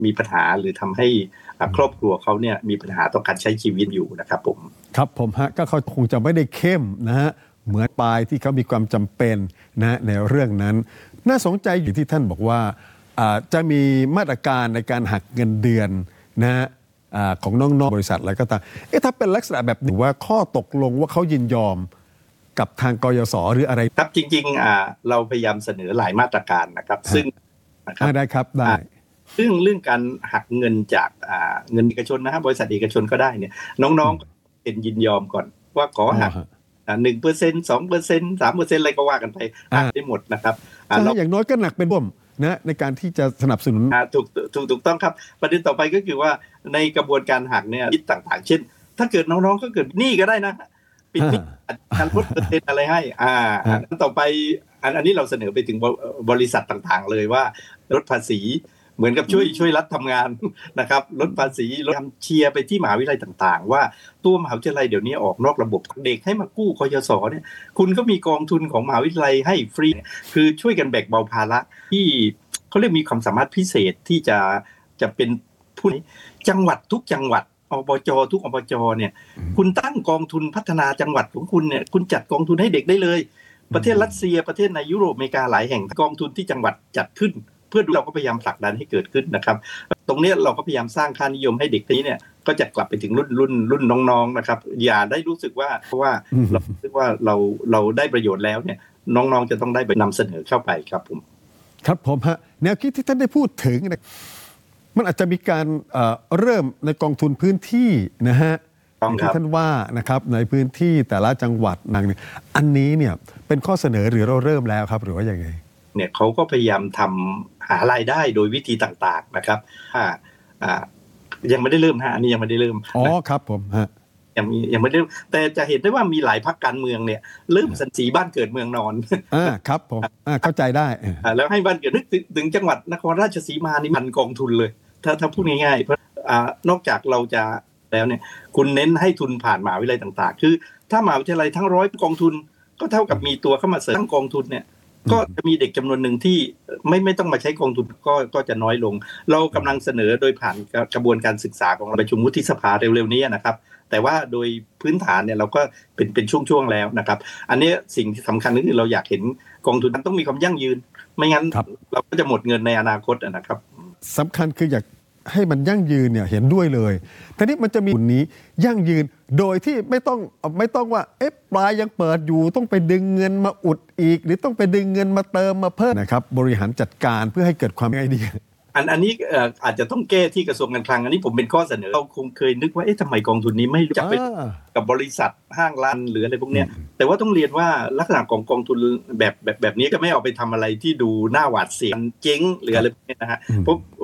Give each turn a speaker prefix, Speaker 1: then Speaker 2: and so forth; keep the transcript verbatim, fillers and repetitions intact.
Speaker 1: มีปัญหาหรือทำให้ครอบครัวเขาเนี่ยมีปัญหาต่อการใช้ชีวิตอยู่นะครับผม
Speaker 2: ครับผมฮะก็เขาคงจะไม่ได้เข้มนะฮะเหมือนปลายที่เขามีความจำเป็นนะในเรื่องนั้นน่าสนใจอยู่ที่ท่านบอกว่าจะมีมาตรการในการหักเงินเดือนนะฮะของน้องๆบริษัทอะไรก็ตามเอ๊ะถ้าเป็นลักษณะแบบนี้ว่าข้อตกลงว่าเขายินยอมกับทางกยศหรืออะไร
Speaker 1: ครับจริงๆอ่าเราพยายามเสนอหลายมาตรการนะครับซึ่ง
Speaker 2: นะครับได้ครับได้
Speaker 1: ซึ่งเรื่องการหักเงินจากอ่าเงินเอกชนนะครับบริษัทเอกชนก็ได้เนี่ยน้องๆเป็นยินยอมก่อนว่าขอหักหนึ่งเปอร์เซ็นต์สองเปอร์เซ็นต์สามเปอร์เซ็นต์อะไรก็ว่ากันไปหักได้หมดนะครับ
Speaker 2: แล้วอย่างน้อยก็หนักเป็นบ่มนะในการที่จะสนับสนุน
Speaker 1: ถูกถูกถูกต้องครับประเด็นต่อไปก็คือว่าในกระบวนการหักเนี่ยคิดต่างๆเช่นถ้าเกิดน้องๆก็เกิดหนี้ก็ได้นะปิดหนี้การลดเปอร์เซ็นต์อะไรให้อ่าต่อไปอันนี้เราเสนอไปถึงบริษัทต่างๆเลยว่าลดภาษีเหมือนกับช่วยช่วยรัฐทำงานนะครับลดภาษีลดเชียร์ไปที่มหาวิทยาลัยต่างๆว่าตัวมหาวิทยาลัยเดี๋ยวนี้ออกนอกระบบเด็กให้มากู้กยศเนี่ยคุณก็มีกองทุนของมหาวิทยาลัยให้ฟรีคือช่วยกันแบกเบาภาระที่เขาเรียกมีความสามารถพิเศษที่จะจะเป็นผู้จังหวัดทุกจังหวัดอบจทุกอบจเนี่ยคุณตั้งกองทุนพัฒนาจังหวัดของคุณเนี่ยคุณจัดกองทุนให้เด็กได้เลยประเทศรัสเซียประเทศในยุโรปอเมริกาหลายแห่งกองทุนที่จังหวัดจัดขึ้นเพื่อเราก็พยายามผลักดันให้เกิดขึ้นนะครับตรงนี้เราก็พยายามสร้างค่านิยมให้เด็กนี้เนี่ยก็จะกลับไปถึงรุ่นรุ่นรุ่นน้องๆนะครับอย่าได้รู้สึกว่าเพราะว่าเราคิดว่าเราเราได้ประโยชน์แล้วเนี่ยน้องๆจะต้องได้ไปนำเสนอเข้าไปครับผม
Speaker 2: ครับผมฮะแนวคิดที่ท่านได้พูดถึงมันอาจจะมีการเอ่อเริ่มในกองทุนพื้นที่นะฮะที่ท่านว่านะครับในพื้นที่แต่ละจังหวัดนั่นอันนี้เนี่ยเป็นข้อเสนอหรือเราเริ่มแล้วครับหรือว่าอย่างไง
Speaker 1: เนี่ยเขาก็พยายามทำหารายได้โดยวิธีต่างๆนะครับอ่าอ่ายังไม่ได้เริ่มฮะอันนี้ยังไม่ได้เริ่ม
Speaker 2: อ๋อครับผมฮะ
Speaker 1: ยังมียังไม่ได้แต่จะเห็นได้ว่ามีหลายพรรคการเมืองเนี่ยเริ่มสันสีบ้านเกิดเมืองนอน
Speaker 2: อ่าครับผมอ่าเข้าใจได้
Speaker 1: อ่าแล้วให้บ้านเกิดนึกถึงจังหวัดนครราชสีมานี่มันกองทุนเลยถ้าถ้าพูดง่ายๆเพราะอ่านอกจากเราจะแล้วเนี่ยคุณเน้นให้ทุนผ่านมหาวิทยาลัยต่างๆคือถ้ามหาวิทยาลัยทั้งร้อยกองทุนก็เท่ากับมีตัวเข้ามาเสริมกองทุนเนี่ยก็จะมีเด็กจำนวนหนึ่งที่ไม่ไม่ต้องมาใช้กองทุนก็ก็จะน้อยลงเรากำลังเสนอโดยผ่านกระบวนการศึกษาของประชุมวุฒิสภาเร็วๆนี้นะครับแต่ว่าโดยพื้นฐานเนี่ยเราก็เป็นเป็นช่วงๆแล้วนะครับอันนี้สิ่งที่สำคัญก็คือเราอยากเห็นกองทุนต้องมีความยั่งยืนไม่งั้นเราก็จะหมดเงินในอนาคตนะครับ
Speaker 2: สำคัญคืออยากให้มันยั่งยืนเนี่ยเห็นด้วยเลยทีนี้มันจะมีกลุ่มนี้ยั่งยืนโดยที่ไม่ต้องไม่ต้องว่าเอ๊ะปลายยังเปิดอยู่ต้องไปดึงเงินมาอุดอีกหรือต้องไปดึงเงินมาเติมมาเพิ่มนะครับบริหารจัดการเพื่อให้เกิดความง่ายดี
Speaker 1: อันอันนี้อาจจะต้องแก้ที่กระทรวงการคลังอันนี้ผมเป็นข้อเสนอเราคงเคยนึกว่าเอ๊ะทำไมกองทุนนี้ไม่รู้จักไปกับบริษัทห้างร้านหรืออะไรพวกนี้แต่ว่าต้องเรียนว่าลักษณะของกองทุนแบบแบบแบบนี้ก็ไม่เอาไปทำอะไรที่ดูหน้าหวาดเสียวเจ๊งหรืออะไรพวกนี้นะฮะ